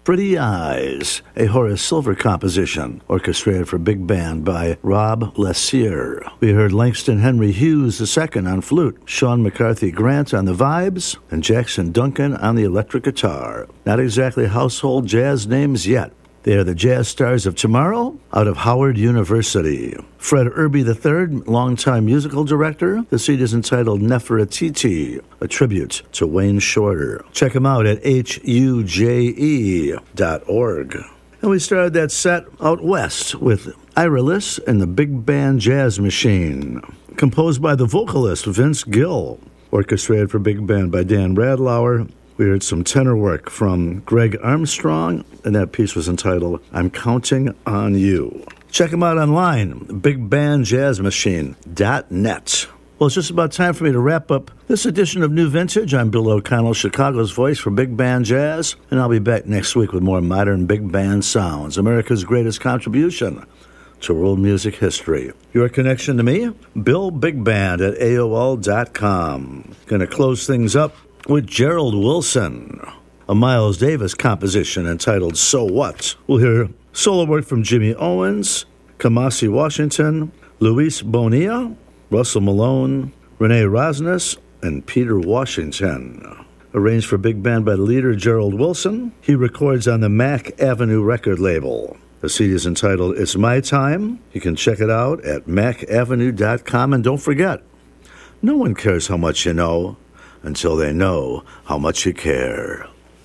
Pretty Eyes, a Horace Silver composition, orchestrated for big band by Rob Lessier. We heard Langston Henry Hughes II on flute, Sean McCarthy Grant on the vibes, and Jackson Duncan on the electric guitar. Not exactly household jazz names yet. They are the jazz stars of tomorrow out of Howard University. Fred Irby III, longtime musical director. The CD is entitled Nefertiti, a tribute to Wayne Shorter. Check him out at huje.org. And we started that set out west with Irelis and the Big Band Jazz Machine, composed by the vocalist Vince Gill, orchestrated for big band by Dan Radlauer. We heard some tenor work from Greg Armstrong, and that piece was entitled I'm Counting on You. Check them out online, bigbandjazzmachine.net. Well, it's just about time for me to wrap up this edition of New Vintage. I'm Bill O'Connell, Chicago's voice for big band jazz, and I'll be back next week with more modern big band sounds, America's greatest contribution to world music history. Your connection to me? Bill Big Band at AOL.com. Going to close things up with Gerald Wilson, a Miles Davis composition entitled So What. We'll hear solo work from Jimmy Owens, Kamasi Washington, Luis Bonilla, Russell Malone, Renee Rosnes, and Peter Washington. Arranged for big band by the leader Gerald Wilson. He records on the Mack Avenue record label. The CD is entitled It's My Time. You can check it out at macavenue.com. And don't forget, no one cares how much you know until they know how much you care.